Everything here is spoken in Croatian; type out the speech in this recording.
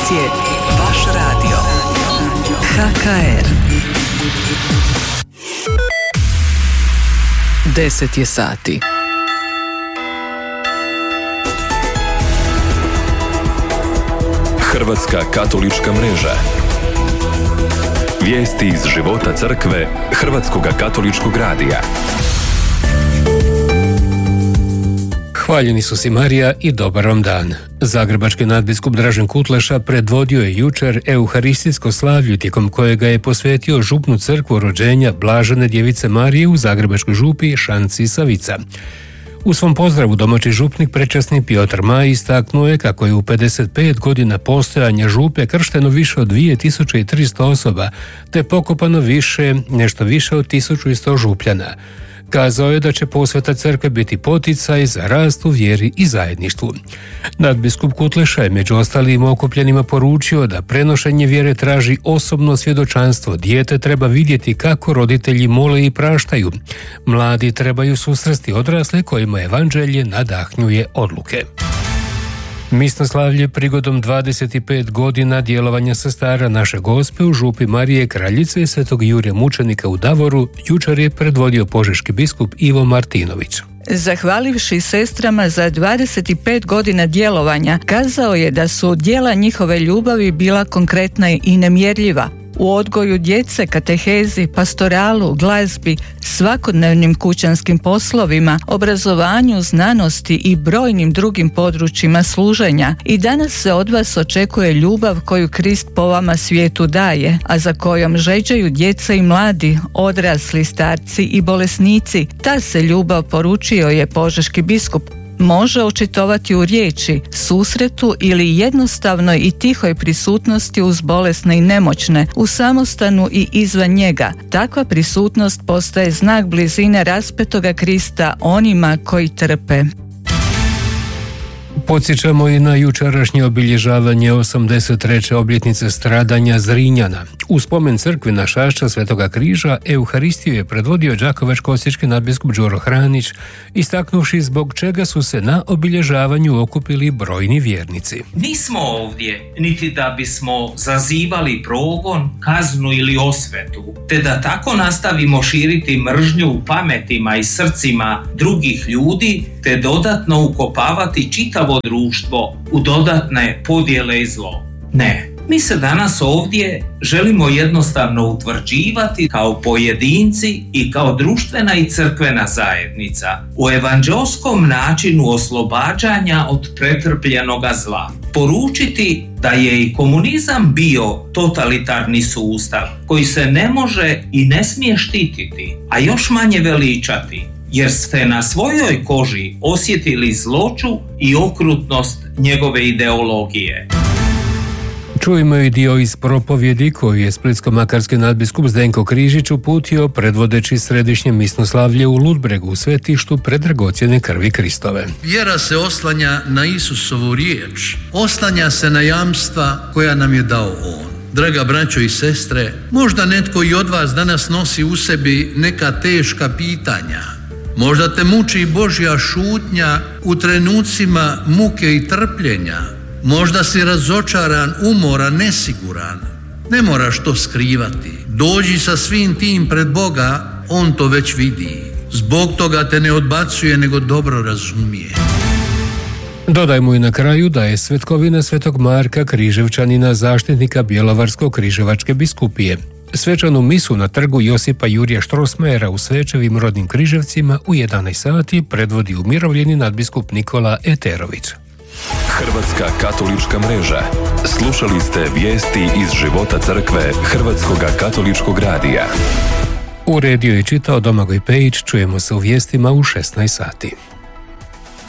je vaš radio. HKR. 10 je sati. Hrvatska katolička mreža. Vijesti iz života crkve Hrvatskoga katoličkog radija. Hvaljeni su si Marija i dobar vam dan. Zagrebački nadbiskup Dražen Kutleša predvodio je jučer euharistijsko slavlje tijekom kojega je posvetio župnu crkvu rođenja Blažene djevice Marije u Zagrebačkoj župi Šanci Savica. U svom pozdravu domaći župnik prečasni Piotr Maj istaknuo je kako je u 55 godina postojanja župe kršteno više od 2300 osoba, te pokopano nešto više od 1100 župljana. Kazao je da će posveta crkve biti poticaj za rast u vjeri i zajedništvu. Nadbiskup Kutleša je među ostalim okupljenima poručio da prenošenje vjere traži osobno svjedočanstvo. Dijete treba vidjeti kako roditelji mole i praštaju. Mladi trebaju susresti odrasle kojima evanđelje nadahnjuje odluke. Misno slavlje prigodom 25 godina djelovanja sestara Naše Gospe u župi Marije Kraljice i Svetog Jurija Mučenika u Davoru jučer je predvodio požeški biskup Ivo Martinović. Zahvalivši sestrama za 25 godina djelovanja, kazao je da su djela njihove ljubavi bila konkretna i nemjerljiva. U odgoju djece, katehezi, pastoralu, glazbi, svakodnevnim kućanskim poslovima, obrazovanju, znanosti i brojnim drugim područjima služenja. I danas se od vas očekuje ljubav koju Krist po vama svijetu daje, a za kojom žeđaju djeca i mladi, odrasli, starci i bolesnici. Ta se ljubav, poručio je požeški biskup, može očitovati u riječi, susretu ili jednostavnoj i tihoj prisutnosti uz bolesne i nemoćne, u samostanu i izvan njega. Takva prisutnost postaje znak blizine raspetoga Krista onima koji trpe. Podsjećamo i na jučerašnje obilježavanje 83. obljetnice stradanja Zrinjana. U spomen crkvi na Šašća Svetoga križa euharistiju je predvodio đakovačko-osječki nadbiskup Đuro Hranić, istaknuvši zbog čega su se na obilježavanju okupili brojni vjernici. Nismo ovdje niti da bismo zazivali progon, kaznu ili osvetu, te da tako nastavimo širiti mržnju u pametima i srcima drugih ljudi, te dodatno ukopavati čitavo društvo u dodatne podjele i zlo. Ne, mi se danas ovdje želimo jednostavno utvrđivati kao pojedinci i kao društvena i crkvena zajednica u evanđelskom načinu oslobađanja od pretrpljenoga zla. Poručiti da je i komunizam bio totalitarni sustav koji se ne može i ne smije štititi, a još manje veličati, jer ste na svojoj koži osjetili zloću i okrutnost njegove ideologije. Čujemo i dio iz propovjedi koju je splitsko-makarski nadbiskup Zdenko Križić uputio predvodeći središnje misno slavlje u Ludbregu u svetištu predragocjene krvi Kristove. Vjera se oslanja na Isusovu riječ, oslanja se na jamstva koja nam je dao On. Draga braćo i sestre, možda netko i od vas danas nosi u sebi neka teška pitanja. Možda te muči Božja šutnja u trenucima muke i trpljenja. Možda si razočaran, umoran, nesiguran. Ne moraš to skrivati. Dođi sa svim tim pred Boga, On to već vidi. Zbog toga te ne odbacuje, nego dobro razumije. Dodajmo i na kraju da je svetkovina Svetog Marka Križevčanina, zaštitnika Bjelovarsko-križevačke biskupije. Svečanu misu na trgu Josipa Jurija Štrosmajera u Svečevim Rodnim Križevcima u 11 sati predvodi umirovljeni nadbiskup Nikola Eterović. Hrvatska katolička mreža. Slušali ste vijesti iz života crkve Hrvatskoga katoličkog radija. Uredio i čitao Domagoj Pejić. Čujemo se u vijestima u 16 sati.